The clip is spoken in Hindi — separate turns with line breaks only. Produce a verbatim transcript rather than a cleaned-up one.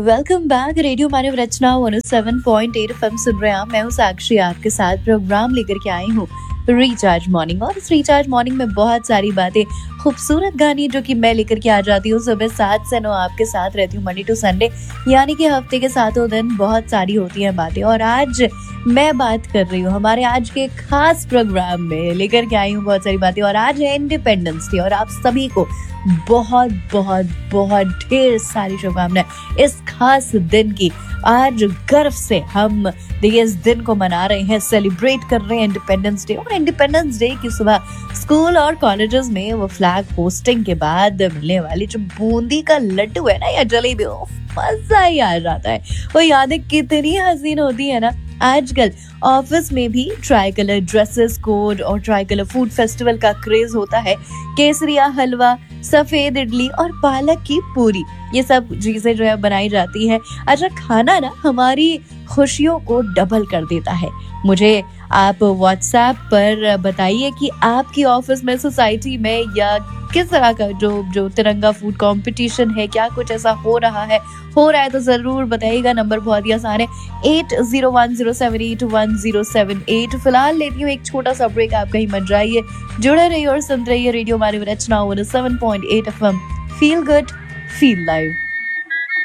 Welcome back. रेडियो मानव रचना one O seven point eight FM सुन रहे हैं। मैं हूँ साक्षी, आपके साथ प्रोग्राम लेकर के आई हूँ रिचार्ज मॉर्निंग। और इस रिचार्ज मॉर्निंग में बहुत सारी बातें, खूबसूरत गाने जो कि मैं लेकर के आ जाती हूँ सुबह सात से नौ, आपके साथ रहती हूँ मंडे टू संडे, यानी कि हफ्ते के सातों दिन बहुत सारी होती हैं बातें। और आज मैं बात कर रही हूँ हमारे आज के खास प्रोग्राम में लेकर के आई हूँ बहुत सारी बातें। और आज है इंडिपेंडेंस डे और आप सभी को बहुत बहुत बहुत ढेर सारी शुभकामनाएं इस खास दिन की। आज गर्व से हम देखिए इस दिन को मना रहे हैं, सेलिब्रेट कर रहे हैं इंडिपेंडेंस डे। और इंडिपेंडेंस डे की सुबह स्कूल और कॉलेजेस में वो फ्लैग होस्टिंग के बाद मिलने वाली जो बूंदी का लड्डू है ना या जलेबी, वो मजा ही आ जाता है। वो यादें कितनी हसीन होती है ना। आजकल ऑफिस में भी ट्राई कलर ड्रेसेस कोड और ट्राई कलर फूड फेस्टिवल का क्रेज होता है। केसरिया हलवा, सफेद इडली और पालक की पूरी, ये सब चीजें जो है बनाई जाती है। अच्छा, खाना ना हमारी खुशियों को डबल कर देता है। मुझे आप व्हाट्सएप पर बताइए कि आपकी ऑफिस में, सोसाइटी में या किस तरह का जो जो तिरंगा फूड कंपटीशन है, क्या कुछ ऐसा हो रहा है हो रहा है तो जरूर बताइएगा। नंबर बहुत ही आसान है, eight zero one zero seven eight one zero seven eight. फिलहाल लेती हूँ एक छोटा सा ब्रेक, आप कहीं मत जाइए, जुड़े रहिए और सुनते रहिए रेडियो मानव रचना one O seven point eight FM. Feel good, feel live.